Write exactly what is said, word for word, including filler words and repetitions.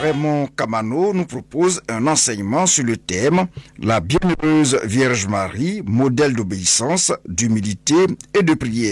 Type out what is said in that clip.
Raymond Kamano nous propose un enseignement sur le thème « La bienheureuse Vierge Marie, modèle d'obéissance, d'humilité et de prière ».